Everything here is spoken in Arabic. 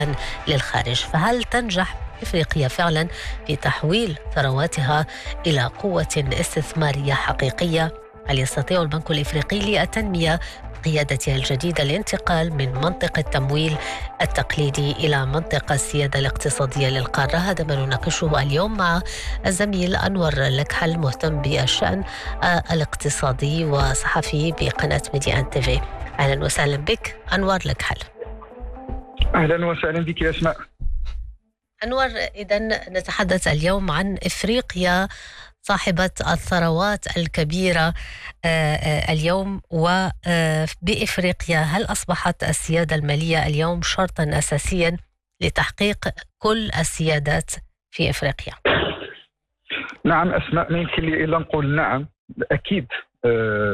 للخارج. فهل تنجح إفريقيا فعلا في تحويل ثرواتها إلى قوة استثمارية حقيقية؟ هل يستطيع البنك الإفريقي للتنمية بقيادته الجديدة الانتقال من منطقة التمويل التقليدي إلى منطقة السيادة الاقتصادية للقارة؟ هذا ما نناقشه اليوم مع الزميل أنور لكحل، مهتم بالشأن الاقتصادي وصحفي بقناة ميديا أن تي في. أهلا وسهلا بك أنور لكحل. أهلا وسهلا بك يا أسماء. أنور، إذن نتحدث اليوم عن إفريقيا صاحبة الثروات الكبيرة اليوم. وبإفريقيا هل أصبحت السيادة المالية اليوم شرطا أساسيا لتحقيق كل السيادات في إفريقيا؟ نعم أسماء، ما يمكن لي إلا نقول نعم أكيد.